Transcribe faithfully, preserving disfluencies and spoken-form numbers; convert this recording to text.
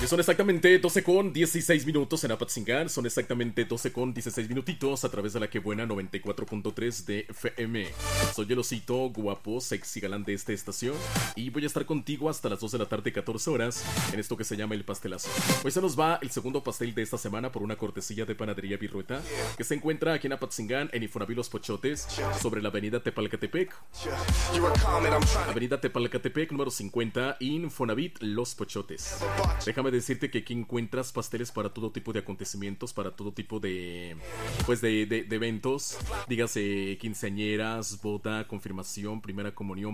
Son exactamente doce con dieciséis minutos en Apatzingán. Son exactamente doce con dieciséis minutitos a través de la que buena noventa y cuatro punto tres de F M. Soy el osito guapo, sexy galán de esta estación. Y voy a estar contigo hasta las dos de la tarde, catorce horas, en esto que se llama El Pastelazo. Hoy se nos va el segundo pastel de esta semana por una cortesía de Panadería Virrueta, que se encuentra aquí en Apatzingán, en Infonavit Los Pochotes, sobre la avenida Tepalcatepec. Avenida Tepalcatepec, número cincuenta, Infonavit Los Pochotes. Déjame decirte que aquí encuentras pasteles para todo tipo de acontecimientos, para todo tipo de, pues de, de, de eventos, dígase quinceañeras, boda, confirmación, primera comunión,